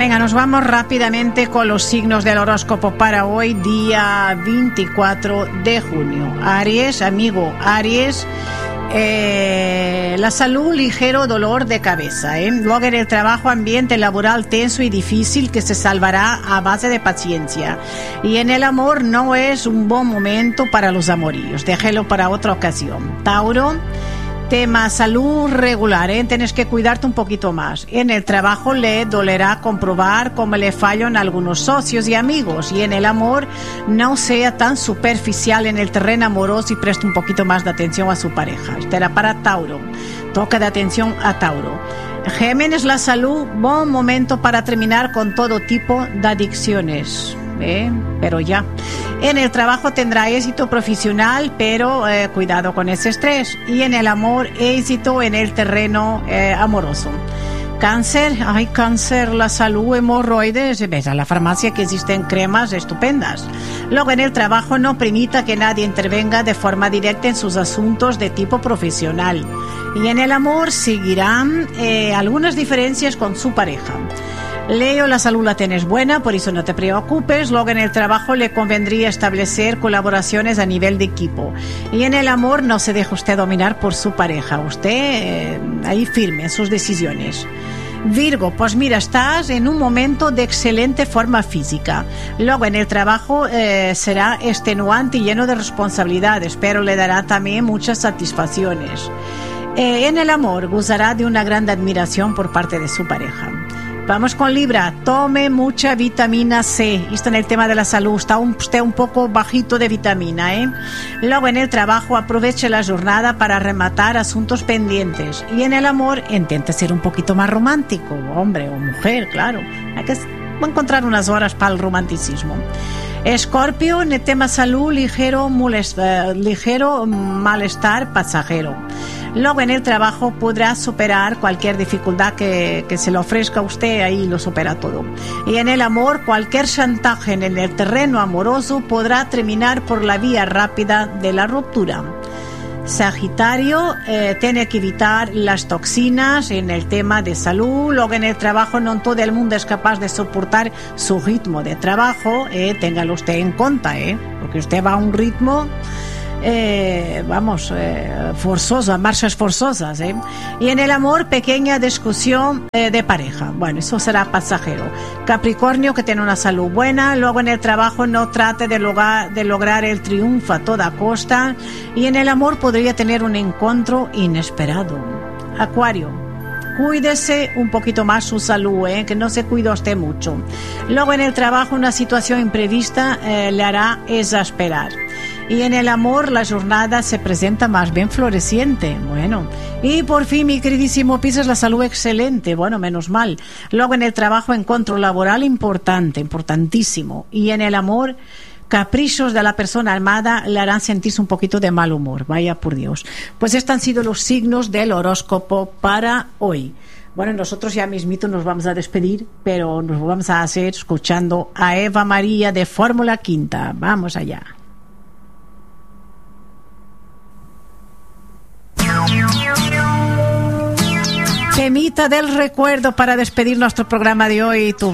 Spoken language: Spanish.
Venga, nos vamos rápidamente con los signos del horóscopo para hoy, día 24 de junio. Aries, amigo Aries, la salud, ligero dolor de cabeza. Luego en el trabajo, ambiente laboral tenso y difícil que se salvará a base de paciencia. Y en el amor no es un buen momento para los amoríos, déjelo para otra ocasión. Tauro, tema salud regular, tienes que cuidarte un poquito más. En el trabajo le dolerá comprobar cómo le fallan algunos socios y amigos. Y en el amor no sea tan superficial en el terreno amoroso y preste un poquito más de atención a su pareja. Esto era para Tauro. Toca de atención a Tauro. Géminis, la salud, buen momento para terminar con todo tipo de adicciones. Pero ya. En el trabajo tendrá éxito profesional, pero cuidado con ese estrés. Y en el amor, éxito en el terreno amoroso. Cáncer, cáncer, la salud, hemorroides, ves a la farmacia que existen cremas estupendas. Luego en el trabajo no permita que nadie intervenga de forma directa en sus asuntos de tipo profesional. Y en el amor seguirán algunas diferencias con su pareja. Leo, la salud la tienes buena, por eso no te preocupes. Luego en el trabajo le convendría establecer colaboraciones a nivel de equipo. Y en el amor no se deje usted dominar por su pareja. Usted ahí firme en sus decisiones. Virgo, pues mira, estás en un momento de excelente forma física. Luego en el trabajo será extenuante y lleno de responsabilidades, pero le dará también muchas satisfacciones. En el amor gozará de una gran admiración por parte de su pareja. Vamos con Libra, tome mucha vitamina C. Esto en el tema de la salud, está usted un poco bajito de vitamina, Luego en el trabajo aproveche la jornada para rematar asuntos pendientes. Y en el amor intente ser un poquito más romántico, hombre o mujer, claro. Hay que encontrar unas horas para el romanticismo. Escorpio, en el tema salud, ligero malestar pasajero. Luego en el trabajo podrá superar cualquier dificultad que se le ofrezca a usted, ahí lo supera todo. Y en el amor, cualquier chantaje en el terreno amoroso podrá terminar por la vía rápida de la ruptura. Sagitario, tiene que evitar las toxinas en el tema de salud. Luego en el trabajo no todo el mundo es capaz de soportar su ritmo de trabajo, téngalo usted en cuenta, porque usted va a un ritmo forzoso, a marchas forzosas, Y en el amor, pequeña discusión de pareja. Bueno, eso será pasajero. Capricornio, que tiene una salud buena. Luego en el trabajo no trate de lograr el triunfo a toda costa. Y en el amor podría tener un encuentro inesperado. Acuario, cuídese un poquito más su salud, que no se cuide usted mucho. Luego en el trabajo una situación imprevista le hará exasperar. Y en el amor la jornada se presenta más bien floreciente. Bueno, y por fin, mi queridísimo Piscis, la salud excelente. Bueno, menos mal. Luego en el trabajo encuentro laboral importantísimo. Y en el amor, caprichos de la persona amada le harán sentirse un poquito de mal humor. Vaya por Dios. Pues estos han sido los signos del horóscopo para hoy. Bueno, nosotros ya mismito nos vamos a despedir, pero nos vamos a hacer escuchando a Eva María de Fórmula Quinta. Vamos allá. Temita del recuerdo para despedir nuestro programa de hoy.